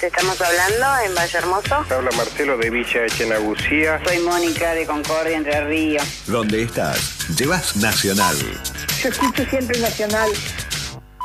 Te estamos hablando en Valle Hermoso. Habla Marcelo de Villa Echenagucía. Soy Mónica de Concordia, Entre Ríos. ¿Dónde estás? Llevas Nacional. Yo escucho siempre Nacional.